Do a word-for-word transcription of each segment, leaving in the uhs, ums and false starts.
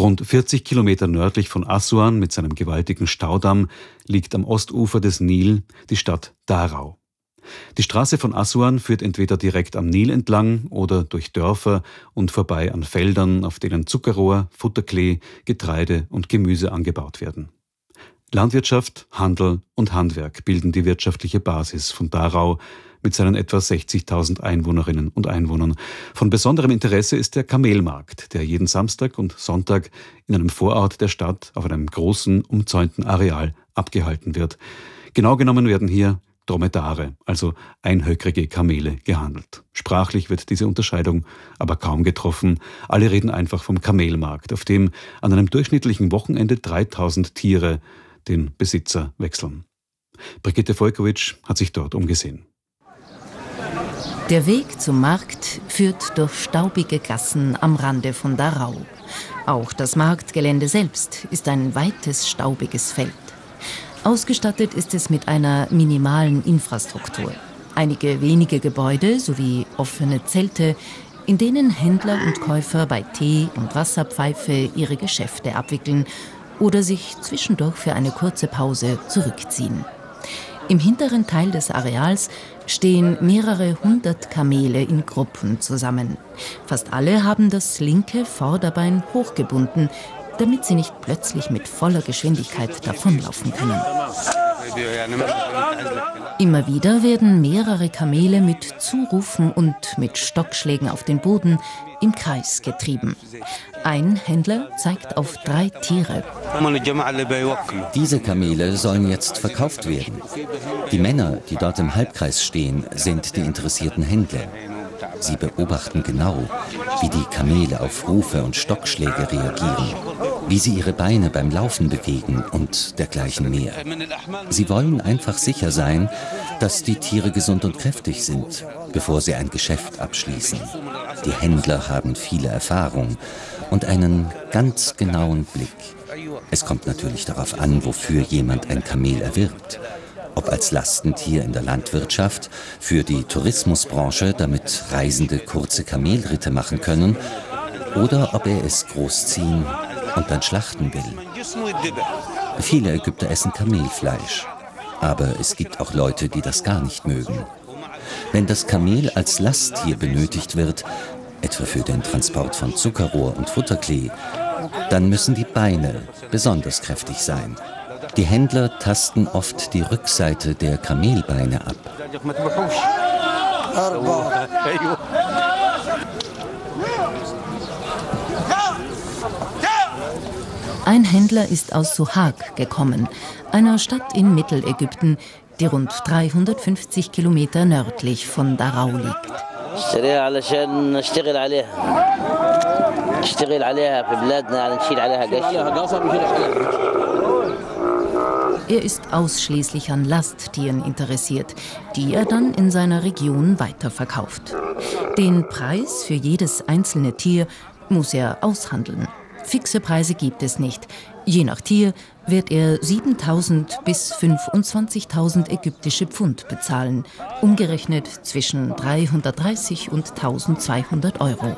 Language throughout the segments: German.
Rund vierzig Kilometer nördlich von Assuan mit seinem gewaltigen Staudamm liegt am Ostufer des Nil die Stadt Darau. Die Straße von Assuan führt entweder direkt am Nil entlang oder durch Dörfer und vorbei an Feldern, auf denen Zuckerrohr, Futterklee, Getreide und Gemüse angebaut werden. Landwirtschaft, Handel und Handwerk bilden die wirtschaftliche Basis von Darau mit seinen etwa sechzigtausend Einwohnerinnen und Einwohnern. Von besonderem Interesse ist der Kamelmarkt, der jeden Samstag und Sonntag in einem Vorort der Stadt auf einem großen, umzäunten Areal abgehalten wird. Genau genommen werden hier Dromedare, also einhöckrige Kamele, gehandelt. Sprachlich wird diese Unterscheidung aber kaum getroffen. Alle reden einfach vom Kamelmarkt, auf dem an einem durchschnittlichen Wochenende dreitausend Tiere den Besitzer wechseln. Brigitte Volkowitsch hat sich dort umgesehen. Der Weg zum Markt führt durch staubige Gassen am Rande von Darau. Auch das Marktgelände selbst ist ein weites, staubiges Feld. Ausgestattet ist es mit einer minimalen Infrastruktur. Einige wenige Gebäude sowie offene Zelte, in denen Händler und Käufer bei Tee und Wasserpfeife ihre Geschäfte abwickeln oder sich zwischendurch für eine kurze Pause zurückziehen. Im hinteren Teil des Areals stehen mehrere hundert Kamele in Gruppen zusammen. Fast alle haben das linke Vorderbein hochgebunden, damit sie nicht plötzlich mit voller Geschwindigkeit davonlaufen können. Immer wieder werden mehrere Kamele mit Zurufen und mit Stockschlägen auf den Boden im Kreis getrieben. Ein Händler zeigt auf drei Tiere. Diese Kamele sollen jetzt verkauft werden. Die Männer, die dort im Halbkreis stehen, sind die interessierten Händler. Sie beobachten genau, wie die Kamele auf Rufe und Stockschläge reagieren, wie sie ihre Beine beim Laufen bewegen und dergleichen mehr. Sie wollen einfach sicher sein, dass die Tiere gesund und kräftig sind, bevor sie ein Geschäft abschließen. Die Händler haben viele Erfahrung und einen ganz genauen Blick. Es kommt natürlich darauf an, wofür jemand ein Kamel erwirbt. Ob als Lastentier in der Landwirtschaft, für die Tourismusbranche, damit Reisende kurze Kamelritte machen können, oder ob er es großziehen und dann schlachten will. Viele Ägypter essen Kamelfleisch, aber es gibt auch Leute, die das gar nicht mögen. Wenn das Kamel als Lasttier benötigt wird, etwa für den Transport von Zuckerrohr und Futterklee, dann müssen die Beine besonders kräftig sein. Die Händler tasten oft die Rückseite der Kamelbeine ab. Ein Händler ist aus Suhag gekommen, einer Stadt in Mittelägypten, die rund dreihundertfünfzig Kilometer nördlich von Darau liegt. Er ist ausschließlich an Lasttieren interessiert, die er dann in seiner Region weiterverkauft. Den Preis für jedes einzelne Tier muss er aushandeln. Fixe Preise gibt es nicht. Je nach Tier wird er siebentausend bis fünfundzwanzigtausend ägyptische Pfund bezahlen, umgerechnet zwischen dreihundertdreißig und eintausendzweihundert Euro.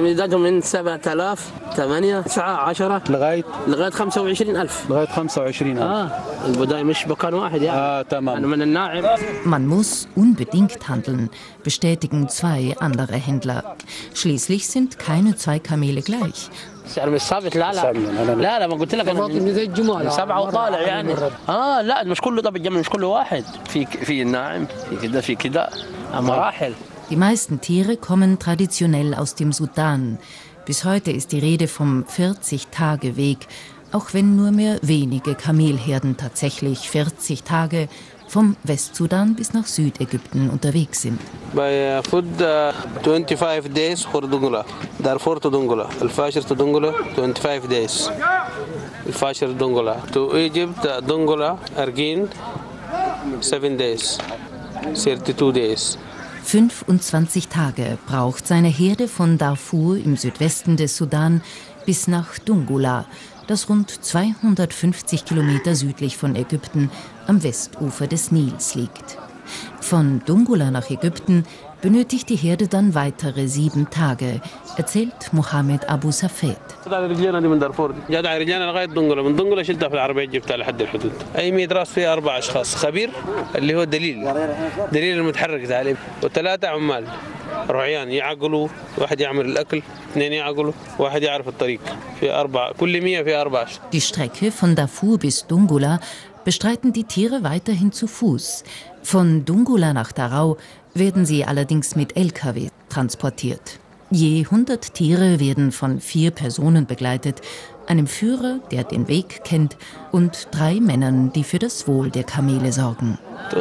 Man muss unbedingt handeln, bestätigen zwei andere Händler. Schließlich sind keine zwei Kamele gleich. السعر مش ثابت. لا لا لا لا ما قلت لك انا زي الجمال سبعه وطالع يعني اه لا مش كله طب الجمل مش كله واحد في في الناعم في كده في كده مراحل. Die meisten Tiere kommen traditionell aus dem Sudan. Bis heute ist die Rede vom vierzig-Tage-Weg, auch wenn nur mehr wenige Kamelherden tatsächlich vierzig Tage vom Westsudan bis nach Südägypten unterwegs sind. By food twenty-five days for Dongola. Darfur to Dongola. Al-Fashir to Dongola twenty-five days. Al-Fashir Dongola to Egypt Dongola Argin seven days. thirty-two days. fünfundzwanzig Tage braucht seine Herde von Darfur im Südwesten des Sudan bis nach Dongola, das rund zweihundertfünfzig Kilometer südlich von Ägypten am Westufer des Nils liegt. Von Dongola nach Ägypten benötigt die Herde dann weitere sieben Tage, erzählt Mohammed Abu Safed. Die Strecke von Darfur bis Dongola bestreiten die Tiere weiterhin zu Fuß. Von Dongola nach Darau werden sie allerdings mit L K W transportiert. Je hundert Tiere werden von vier Personen begleitet, einem Führer, der den Weg kennt, und drei Männern, die für das Wohl der Kamele sorgen.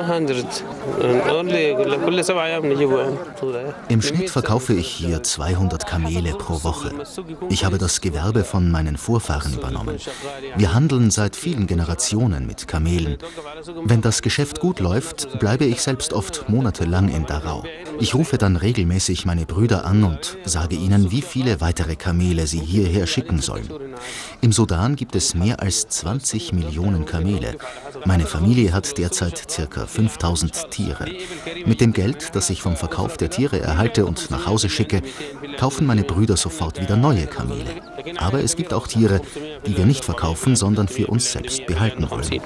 Im Schnitt verkaufe ich hier zweihundert Kamele pro Woche. Ich habe das Gewerbe von meinen Vorfahren übernommen. Wir handeln seit vielen Generationen mit Kamelen. Wenn das Geschäft gut läuft, bleibe ich selbst oft monatelang in Darau. Ich rufe dann regelmäßig meine Brüder an und sage ihnen, wie viele weitere Kamele sie hierher schicken sollen. Im Sudan gibt es mehr als zwanzig Millionen Kamele. Meine Familie hat derzeit ca. fünftausend Tiere. Mit dem Geld, das ich vom Verkauf der Tiere erhalte und nach Hause schicke, kaufen meine Brüder sofort wieder neue Kamele. Aber es gibt auch Tiere, die wir nicht verkaufen, sondern für uns selbst behalten wollen.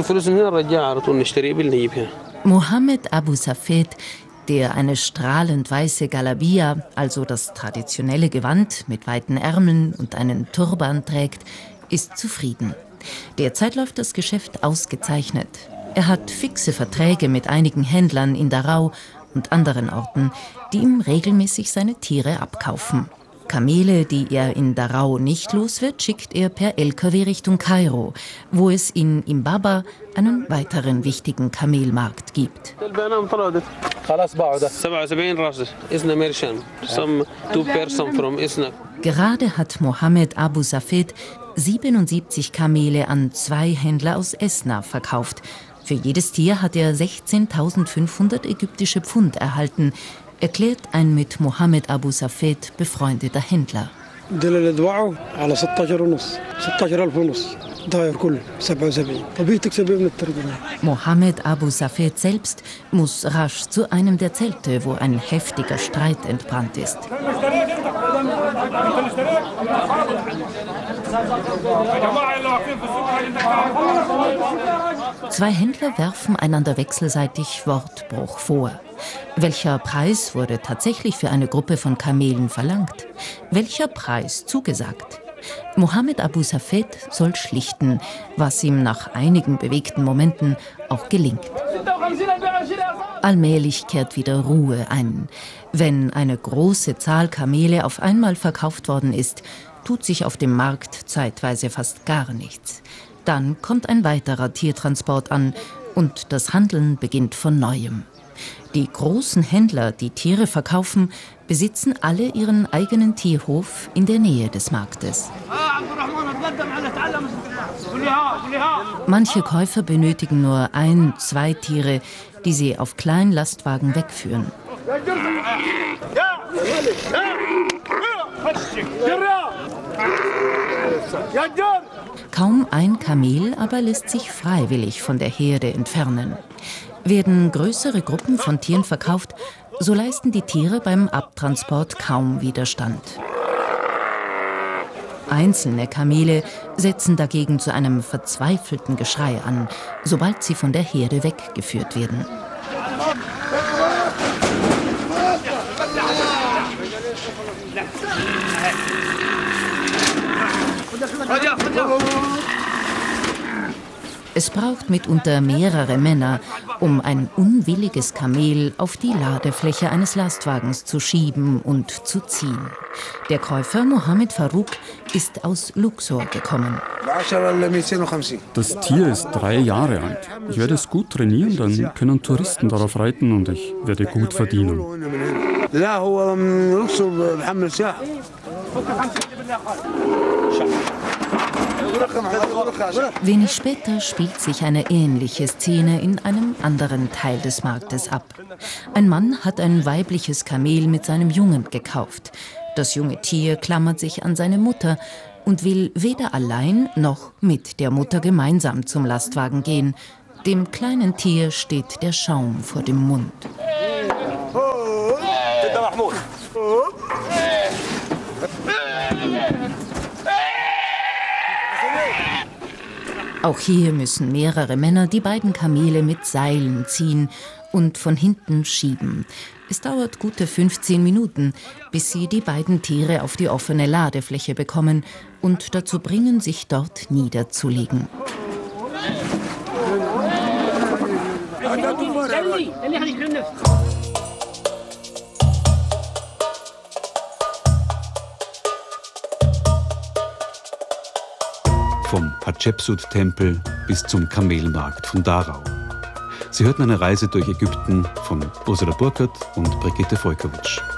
Mohammed Abu Safed, der eine strahlend weiße Galabia, also das traditionelle Gewand mit weiten Ärmeln und einen Turban trägt, ist zufrieden. Derzeit läuft das Geschäft ausgezeichnet. Er hat fixe Verträge mit einigen Händlern in Darau und anderen Orten, die ihm regelmäßig seine Tiere abkaufen. Kamele, die er in Darau nicht los wird, schickt er per L K W Richtung Kairo, wo es in Imbaba einen weiteren wichtigen Kamelmarkt gibt. Gerade hat Mohammed Abu Safed siebenundsiebzig Kamele an zwei Händler aus Esna verkauft. Für jedes Tier hat er sechzehntausendfünfhundert ägyptische Pfund erhalten, erklärt ein mit Mohammed Abu Safed befreundeter Händler. Mohammed Abu Safed selbst muss rasch zu einem der Zelte, wo ein heftiger Streit entbrannt ist. Zwei Händler werfen einander wechselseitig Wortbruch vor. Welcher Preis wurde tatsächlich für eine Gruppe von Kamelen verlangt? Welcher Preis zugesagt? Mohammed Abu Safed soll schlichten, was ihm nach einigen bewegten Momenten auch gelingt. Allmählich kehrt wieder Ruhe ein. Wenn eine große Zahl Kamele auf einmal verkauft worden ist, tut sich auf dem Markt zeitweise fast gar nichts. Dann kommt ein weiterer Tiertransport an und das Handeln beginnt von Neuem. Die großen Händler, die Tiere verkaufen, besitzen alle ihren eigenen Tierhof in der Nähe des Marktes. Manche Käufer benötigen nur ein, zwei Tiere, die sie auf kleinen Lastwagen wegführen. Kaum ein Kamel aber lässt sich freiwillig von der Herde entfernen. Werden größere Gruppen von Tieren verkauft, so leisten die Tiere beim Abtransport kaum Widerstand. Einzelne Kamele setzen dagegen zu einem verzweifelten Geschrei an, sobald sie von der Herde weggeführt werden. Es braucht mitunter mehrere Männer, um ein unwilliges Kamel auf die Ladefläche eines Lastwagens zu schieben und zu ziehen. Der Käufer Mohammed Farouk ist aus Luxor gekommen. Das Tier ist drei Jahre alt. Ich werde es gut trainieren, dann können Touristen darauf reiten und ich werde gut verdienen. Wenig später spielt sich eine ähnliche Szene in einem anderen Teil des Marktes ab. Ein Mann hat ein weibliches Kamel mit seinem Jungen gekauft. Das junge Tier klammert sich an seine Mutter und will weder allein noch mit der Mutter gemeinsam zum Lastwagen gehen. Dem kleinen Tier steht der Schaum vor dem Mund. Auch hier müssen mehrere Männer die beiden Kamele mit Seilen ziehen und von hinten schieben. Es dauert gute fünfzehn Minuten, bis sie die beiden Tiere auf die offene Ladefläche bekommen und dazu bringen, sich dort niederzulegen. Vom Hatschepsut-Tempel bis zum Kamelmarkt von Dachau. Sie hörten eine Reise durch Ägypten von Ursula Burkert und Brigitte Volkowitsch.